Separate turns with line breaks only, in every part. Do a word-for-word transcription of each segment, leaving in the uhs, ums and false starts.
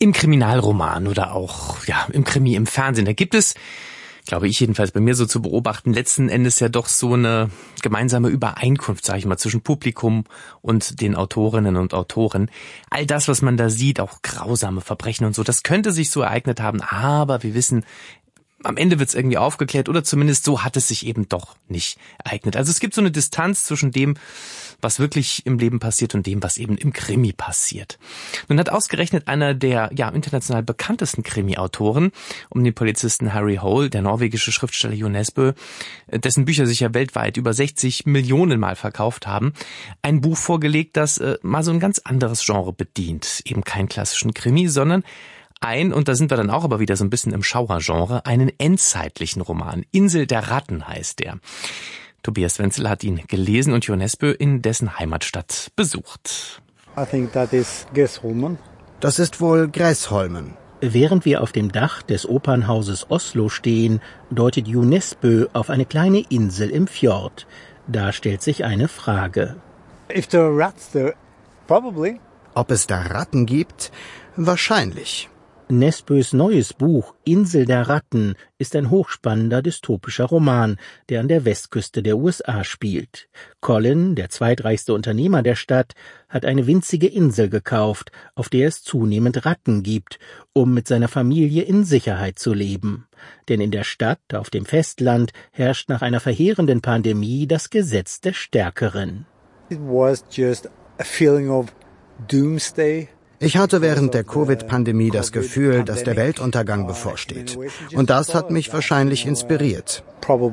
Im Kriminalroman oder auch ja im Krimi im Fernsehen, da gibt es, glaube ich jedenfalls bei mir so zu beobachten, letzten Endes ja doch so eine gemeinsame Übereinkunft, sage ich mal, zwischen Publikum und den Autorinnen und Autoren. All das, was man da sieht, auch grausame Verbrechen und so, das könnte sich so ereignet haben, aber wir wissen, am Ende wird es irgendwie aufgeklärt oder zumindest so hat es sich eben doch nicht ereignet. Also es gibt so eine Distanz zwischen dem, was wirklich im Leben passiert und dem, was eben im Krimi passiert. Nun hat ausgerechnet einer der ja international bekanntesten Krimi-Autoren um den Polizisten Harry Hole, der norwegische Schriftsteller Jo Nesbø, dessen Bücher sich ja weltweit über sechzig Millionen Mal verkauft haben, ein Buch vorgelegt, das äh, mal so ein ganz anderes Genre bedient. Eben keinen klassischen Krimi, sondern ein, und da sind wir dann auch aber wieder so ein bisschen im Schauergenre, einen endzeitlichen Roman. Insel der Ratten heißt der. Tobias Wenzel hat ihn gelesen und Jo Nesbø in dessen Heimatstadt besucht.
I think that is Gräsholmen.
Das ist wohl Gräsholmen.
Während wir auf dem Dach des Opernhauses Oslo stehen, deutet Jo Nesbø auf eine kleine Insel im Fjord. Da stellt sich eine Frage.
If there are rats there, probably.
Ob es da Ratten gibt? Wahrscheinlich.
Nesbøs neues Buch Insel der Ratten ist ein hochspannender dystopischer Roman, der an der Westküste der U S A spielt. Colin, der zweitreichste Unternehmer der Stadt, hat eine winzige Insel gekauft, auf der es zunehmend Ratten gibt, um mit seiner Familie in Sicherheit zu leben. Denn in der Stadt, auf dem Festland, herrscht nach einer verheerenden Pandemie das Gesetz des Stärkeren.
It was just a feeling of doomsday.
Ich hatte während der Covid-Pandemie das Gefühl, dass der Weltuntergang bevorsteht. Und das hat mich wahrscheinlich inspiriert.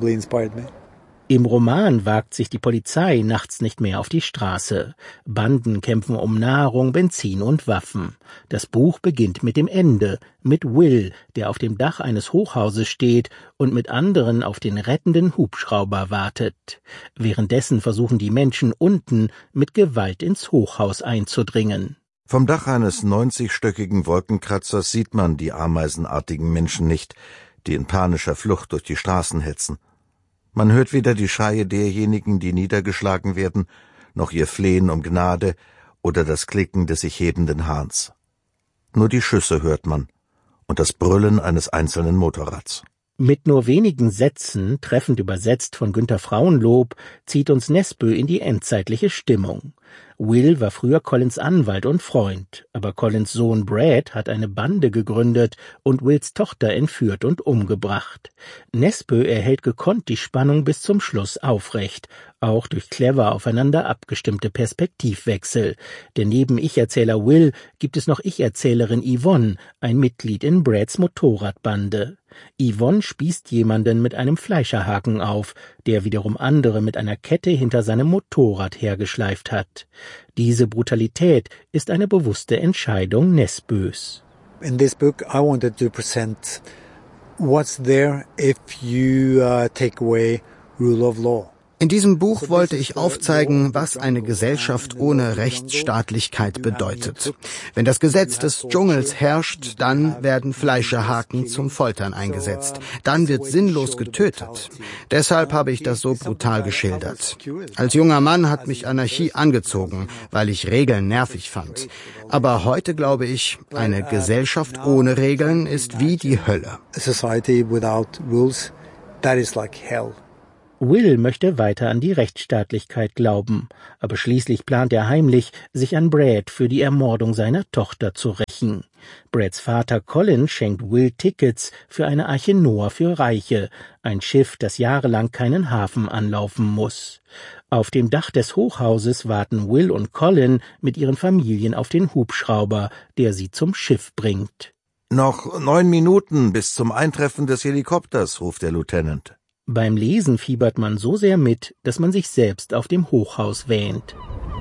Im Roman wagt sich die Polizei nachts nicht mehr auf die Straße. Banden kämpfen um Nahrung, Benzin und Waffen. Das Buch beginnt mit dem Ende, mit Will, der auf dem Dach eines Hochhauses steht und mit anderen auf den rettenden Hubschrauber wartet. Währenddessen versuchen die Menschen unten mit Gewalt ins Hochhaus einzudringen.
Vom Dach eines neunzigstöckigen Wolkenkratzers sieht man die ameisenartigen Menschen nicht, die in panischer Flucht durch die Straßen hetzen. Man hört weder die Schreie derjenigen, die niedergeschlagen werden, noch ihr Flehen um Gnade oder das Klicken des sich hebenden Hahns. Nur die Schüsse hört man und das Brüllen eines einzelnen Motorrads.
Mit nur wenigen Sätzen, treffend übersetzt von Günter Frauenlob, zieht uns Nesbø in die endzeitliche Stimmung. Will war früher Collins Anwalt und Freund, aber Collins Sohn Brad hat eine Bande gegründet und Wills Tochter entführt und umgebracht. Nesbø erhält gekonnt die Spannung bis zum Schluss aufrecht, auch durch clever aufeinander abgestimmte Perspektivwechsel. Denn neben Ich-Erzähler Will gibt es noch Ich-Erzählerin Yvonne, ein Mitglied in Brads Motorradbande. Yvonne spießt jemanden mit einem Fleischerhaken auf, der wiederum andere mit einer Kette hinter seinem Motorrad hergeschleift hat. Diese Brutalität ist eine bewusste Entscheidung Nesbøs.
In this book I wanted to present what's there if you uh, take away rule of law.
In diesem Buch wollte ich aufzeigen, was eine Gesellschaft ohne Rechtsstaatlichkeit bedeutet. Wenn das Gesetz des Dschungels herrscht, dann werden Fleischerhaken zum Foltern eingesetzt. Dann wird sinnlos getötet. Deshalb habe ich das so brutal geschildert. Als junger Mann hat mich Anarchie angezogen, weil ich Regeln nervig fand. Aber heute glaube ich, eine Gesellschaft ohne Regeln ist wie die Hölle.
A society without rules, that is like hell.
Will möchte weiter an die Rechtsstaatlichkeit glauben, aber schließlich plant er heimlich, sich an Brad für die Ermordung seiner Tochter zu rächen. Brads Vater Colin schenkt Will Tickets für eine Arche Noah für Reiche, ein Schiff, das jahrelang keinen Hafen anlaufen muss. Auf dem Dach des Hochhauses warten Will und Colin mit ihren Familien auf den Hubschrauber, der sie zum Schiff bringt.
»Noch neun Minuten bis zum Eintreffen des Helikopters«, ruft der Lieutenant.
Beim Lesen fiebert man so sehr mit, dass man sich selbst auf dem Hochhaus wähnt.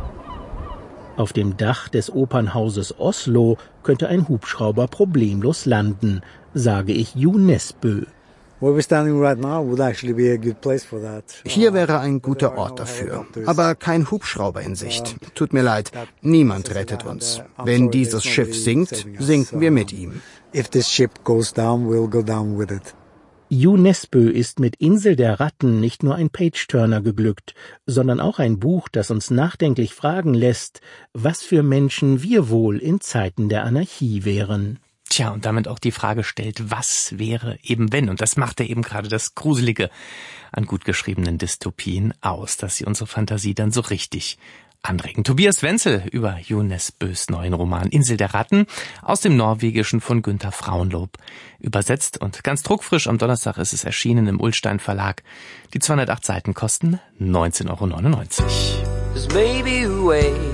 Auf dem Dach des Opernhauses Oslo könnte ein Hubschrauber problemlos landen, sage ich Jo Nesbø.
Hier wäre ein guter Ort dafür, aber kein Hubschrauber in Sicht. Tut mir leid, niemand rettet uns. Wenn dieses Schiff sinkt, sinken wir mit ihm.
If this ship goes down, we'll go down with it.
Jo Nesbø ist mit Insel der Ratten nicht nur ein Page-Turner geglückt, sondern auch ein Buch, das uns nachdenklich fragen lässt, was für Menschen wir wohl in Zeiten der Anarchie wären.
Tja, und damit auch die Frage stellt, was wäre eben wenn? Und das macht ja eben gerade das Gruselige an gut geschriebenen Dystopien aus, dass sie unsere Fantasie dann so richtig anregen. Tobias Wenzel über Jo Nesbøs neuen Roman Insel der Ratten aus dem Norwegischen von Günther Frauenlob übersetzt und ganz druckfrisch. Am Donnerstag ist es erschienen im Ullstein Verlag. Die zweihundertacht Seiten kosten neunzehn Euro neunundneunzig.